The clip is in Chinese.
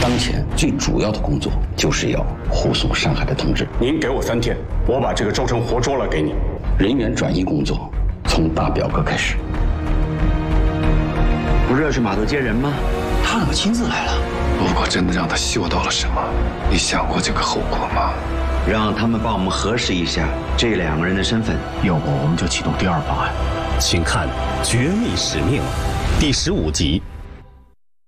当前最主要的工作就是要护送上海的同志。 您给我3天，我把这个周成活捉了给你。 人员转移工作从大表哥开始。 不是要去码头接人吗？ 他怎么亲自来了？ 如果真的让他嗅到了什么，你想过这个后果吗？ 让他们帮我们核实一下这2个人的身份， 要不我们就启动第2方案。 请看《绝密使命》第15集。